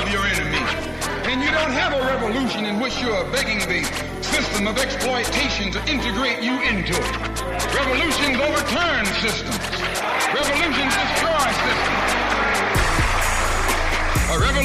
of your enemy. And you don't have a revolution in which you are begging the system of exploitation to integrate you into it. Revolutions overturn systems. Revolutions destroy systems. A revolution